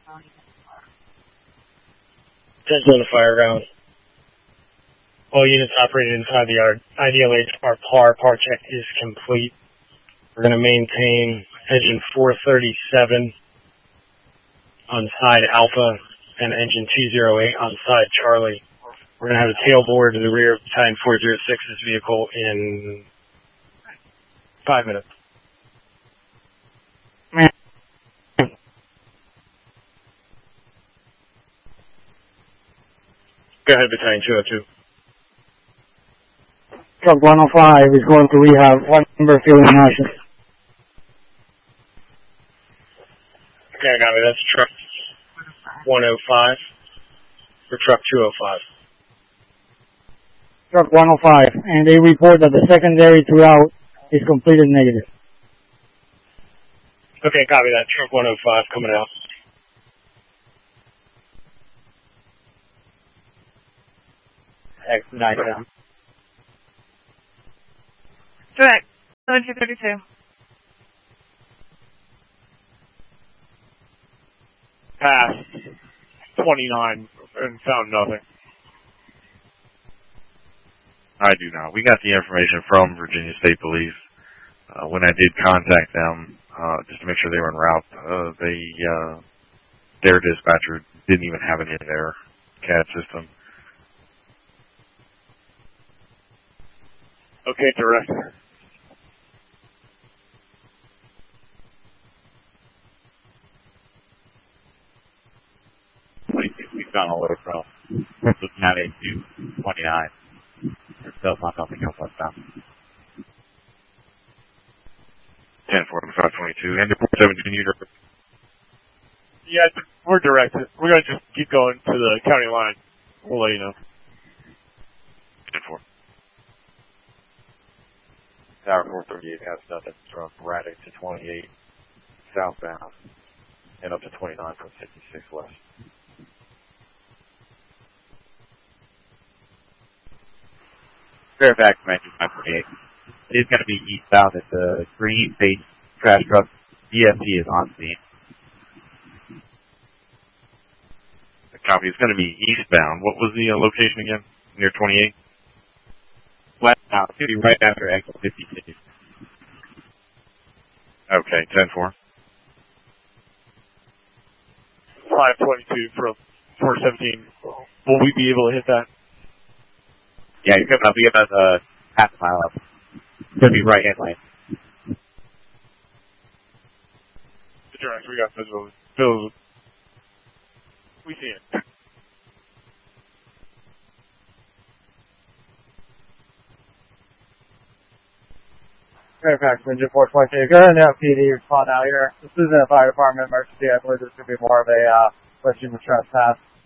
Attention on the fire ground. All units operating inside the IDLH are par. Par check is complete. We're going to maintain engine 437 on side Alpha and engine 208 on side Charlie. We're going to have a tailboard in the rear of Battalion 406's vehicle in 5 minutes. Go ahead, Battalion 202. Truck 105 is going to rehab. One member feeling nauseous. Okay, I got it. That's truck 105 or truck 205. Truck 105, and they report that the secondary throughout is completed negative. Okay, copy that. Truck 105 coming out. X9 down. Direct, 1732. Passed 29 and found nothing. I do not. We got the information from Virginia State Police. When I did contact them, just to make sure they were en route, their dispatcher didn't even have it in their CAD system. Okay, Director. We've gone all the way from County to 29. There's still not something else left down. 10-4-5-22. And the 417 unit. Yeah, we're directed. We're going to just keep going to the county line. We'll let you know. 10-4. Tower 438 has nothing from Braddock to 28 southbound and up to 29 from 56 west. Fairfax 9548. It is going to be eastbound at the green face trash truck. DFT is on scene. The copy is going to be eastbound. What was the location again? Near 28? Westbound. It's going to be right after exit 56. Okay, 10-4. 522 from 417. Will we be able to hit that? Yeah, you're coming up. We get about half a mile up. It's going to be right hand lane. The Director, we got visibility. We see it. Fairfax, Engine 422. Go ahead and have PD respond out here. This isn't a fire department emergency. I believe this could be more of a question of trespass.